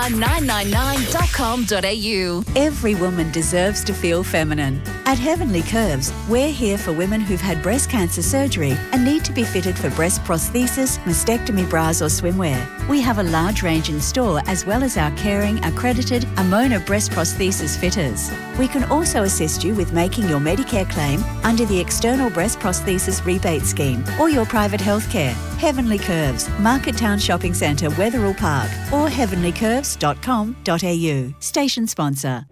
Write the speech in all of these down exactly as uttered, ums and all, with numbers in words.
nine nine nine dot com dot a u. Every woman deserves to feel feminine. At Heavenly Curves, we're here for women who've had breast cancer surgery and need to be fitted for breast prosthesis, mastectomy bras or swimwear. We have a large range in store as well as our caring, accredited Amona breast prosthesis fitters. We can also assist you with making your Medicare claim under the External Breast Prosthesis Rebate Scheme or your private healthcare. Heavenly Curves, Market Town Shopping Centre, Wetherill Park, or heavenly curves dot com dot a u. Station sponsor.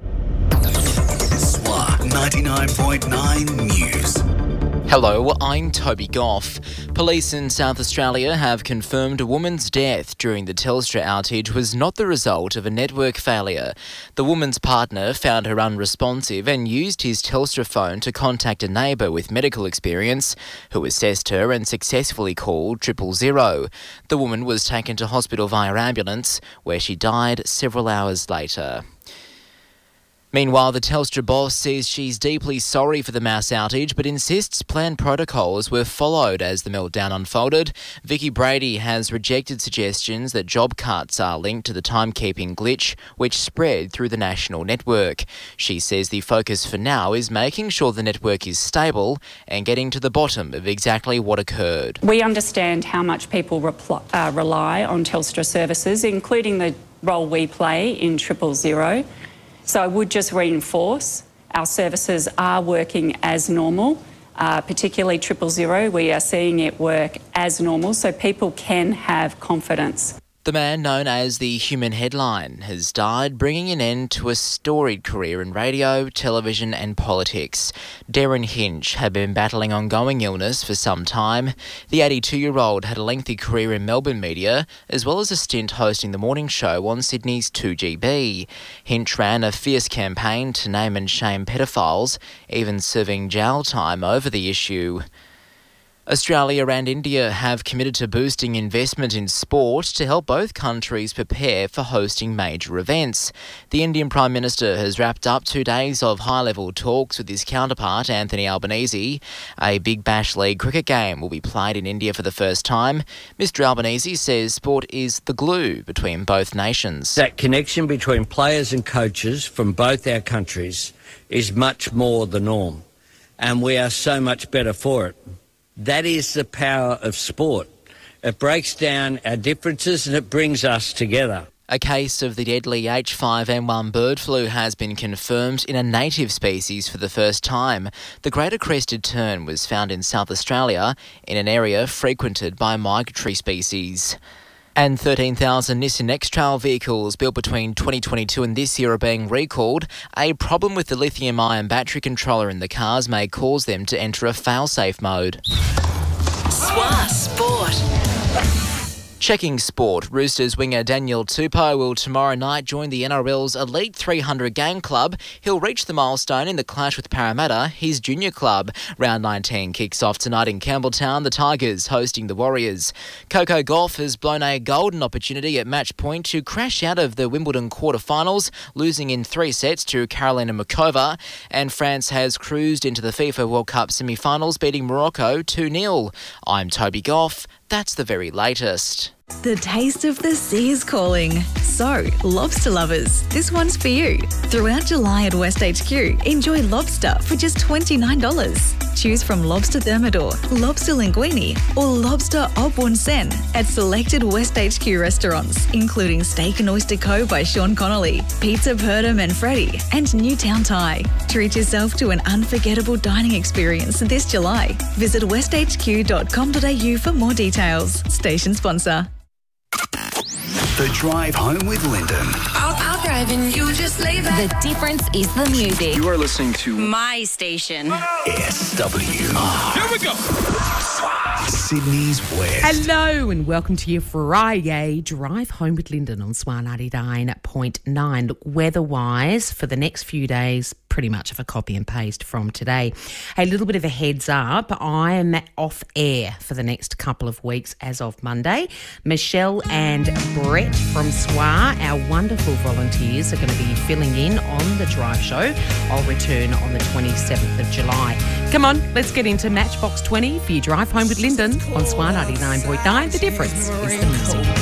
S W A ninety-nine point nine News. Hello, I'm Toby Goff. Police in South Australia have confirmed a woman's death during the Telstra outage was not the result of a network failure. The woman's partner found her unresponsive and used his Telstra phone to contact a neighbour with medical experience who assessed her and successfully called triple zero. The woman was taken to hospital via ambulance, where she died several hours later. Meanwhile, the Telstra boss says she's deeply sorry for the mass outage but insists planned protocols were followed as the meltdown unfolded. Vicky Brady has rejected suggestions that job cuts are linked to the timekeeping glitch, which spread through the national network. She says the focus for now is making sure the network is stable and getting to the bottom of exactly what occurred. We understand how much people repl- uh, rely on Telstra services, including the role we play in triple zero. So I would just reinforce our services are working as normal, uh, particularly triple zero. We are seeing it work as normal so people can have confidence. The man known as the Human Headline has died, bringing an end to a storied career in radio, television and politics. Darren Hinch had been battling ongoing illness for some time. The eighty-two-year-old had a lengthy career in Melbourne media, as well as a stint hosting the morning show on Sydney's two G B. Hinch ran a fierce campaign to name and shame pedophiles, even serving jail time over the issue. Australia and India have committed to boosting investment in sport to help both countries prepare for hosting major events. The Indian Prime Minister has wrapped up two days of high-level talks with his counterpart, Anthony Albanese. A Big Bash League cricket game will be played in India for the first time. Mister Albanese says sport is the glue between both nations. That connection between players and coaches from both our countries is much more the norm, and we are so much better for it. That is the power of sport. It breaks down our differences and it brings us together. A case of the deadly H five N one bird flu has been confirmed in a native species for the first time. The greater crested tern was found in South Australia in an area frequented by migratory species. And thirteen thousand Nissan X-Trail vehicles built between twenty twenty-two and this year are being recalled. A problem with the lithium-ion battery controller in the cars may cause them to enter a fail-safe mode. S W A Sport. Checking sport, Roosters winger Daniel Tupou will tomorrow night join the N R L's Elite three hundred game club. He'll reach the milestone in the clash with Parramatta, his junior club. Round nineteen kicks off tonight in Campbelltown, the Tigers hosting the Warriors. Coco Gauff has blown a golden opportunity at match point to crash out of the Wimbledon quarterfinals, losing in three sets to Karolina Muchova. And France has cruised into the FIFA World Cup semi-finals, beating Morocco two nil. I'm Toby Goff. That's the very latest. The taste of the sea is calling. So, lobster lovers, this one's for you. Throughout July at West H Q, enjoy lobster for just twenty-nine dollars. Choose from lobster thermidor, lobster linguine or lobster au bon sen at selected West H Q restaurants, including Steak and Oyster Co. by Sean Connolly, Pizza Perta Manfredi and Newtown Thai. Treat yourself to an unforgettable dining experience this July. Visit west h q dot com dot a u for more details. Station sponsor. The Drive Home with Lyndon. I'll, I'll drive and you just lay back. The difference is the music. You are listening to My station. S W R. Here we go. Sydney's West. Hello and welcome to your Friday Drive Home with Lyndon on S W A ninety-nine point nine. Look, weather-wise, for the next few days, pretty much of a copy and paste from today. A little bit of a heads up, I'm off air for the next couple of weeks as of Monday. Michelle and Brett from S W A, our wonderful volunteers, are going to be filling in on the Drive Show. I'll return on the twenty-seventh of July. Come on, let's get into Matchbox twenty for your Drive Home with Lyndon on S W A ninety-nine point nine. The difference is the music.